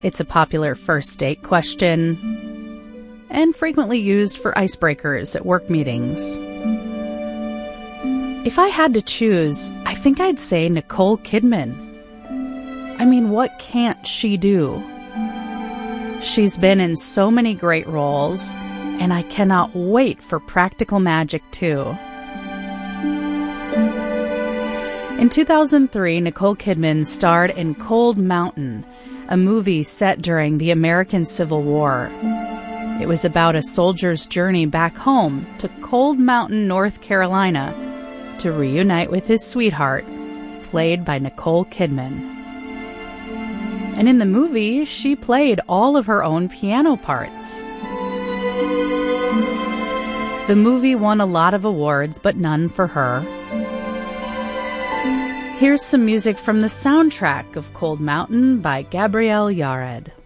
It's a popular first date question and frequently used for icebreakers at work meetings. If I had to choose, I think I'd say Nicole Kidman. I mean, what can't she do? She's been in so many great roles, and I cannot wait for Practical Magic 2. In 2003, Nicole Kidman starred in Cold Mountain, a movie set during the American Civil War. It was about a soldier's journey back home to Cold Mountain, North Carolina, to reunite with his sweetheart, played by Nicole Kidman. And in the movie, she played all of her own piano parts. The movie won a lot of awards, but none for her. Here's some music from the soundtrack of Cold Mountain by Gabrielle Yared.